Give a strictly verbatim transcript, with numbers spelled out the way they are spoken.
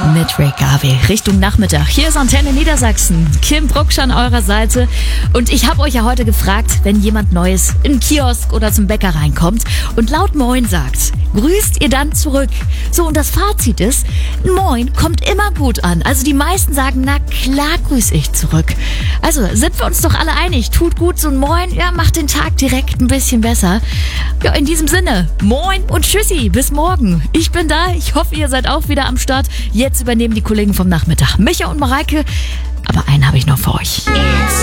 Mit Rick Garvey Richtung Nachmittag. Hier ist Antenne Niedersachsen. Kim Brucksch an eurer Seite. Und ich habe euch ja heute gefragt, wenn jemand Neues in den Kiosk oder zum Bäcker reinkommt und laut Moin sagt, grüßt ihr dann zurück? So, und das Fazit ist, Moin kommt immer gut an. Also die meisten sagen, na klar grüß ich zurück. Also sind wir uns doch alle einig, tut gut so ein Moin, ja, macht den Tag direkt ein bisschen besser. Ja, in diesem Sinne, Moin und Tschüssi, bis morgen. Ich bin da, ich hoffe, ihr seid auch wieder am Start. Jetzt übernehmen die Kollegen vom Nachmittag, Micha und Mareike. Aber einen habe ich noch für euch.